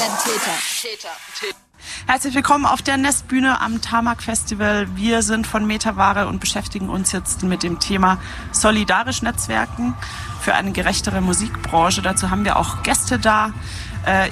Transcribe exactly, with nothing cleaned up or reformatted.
Täter. Herzlich willkommen auf der Nestbühne am Tarmac Festival. Wir sind von Metaware und beschäftigen uns jetzt mit dem Thema solidarisch Netzwerken für eine gerechtere Musikbranche. Dazu haben wir auch Gäste da.